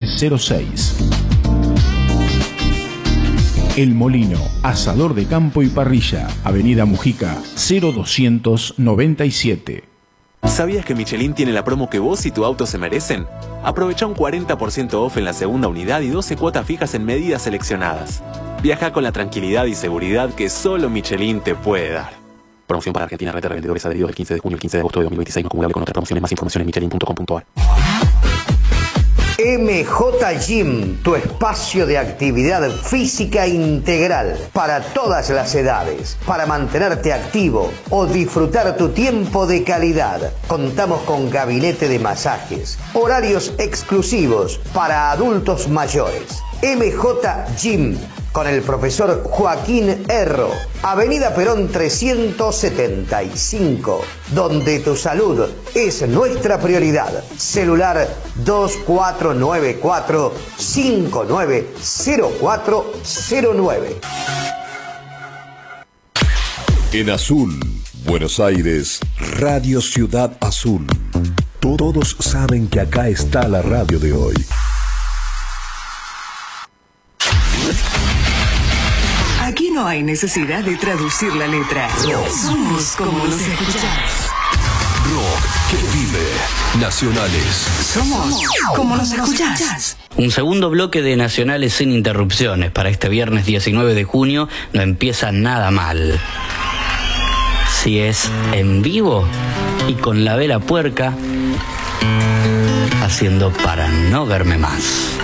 2606. El Molino, asador de campo y parrilla, Avenida Mujica, 0297. ¿Sabías que Michelin tiene la promo que vos y tu auto se merecen? Aprovecha un 40% off en la segunda unidad y 12 cuotas fijas en medidas seleccionadas. Viaja con la tranquilidad y seguridad que solo Michelin te puede dar. Promoción para Argentina, red de revendedores adheridos del 15 de junio al 15 de agosto de 2026, no acumulable con otras promociones. Más información en michelin.com.ar. MJ Gym, tu espacio de actividad física integral para todas las edades, para mantenerte activo o disfrutar tu tiempo de calidad. Contamos con gabinete de masajes, horarios exclusivos para adultos mayores. MJ Gym, con el profesor Joaquín Erro, Avenida Perón 375, donde tu salud es nuestra prioridad. Celular 2494-590409. En Azul, Buenos Aires, Radio Ciudad Azul. Todos saben que acá está la radio de hoy. Aquí no hay necesidad de traducir la letra. Somos como los escuchás. Rock que vive. Nacionales. Somos como los escuchás. Un segundo bloque de Nacionales sin interrupciones para este viernes 19 de junio no empieza nada mal. Si es en vivo y con la vela puerca, haciendo Para no verme más.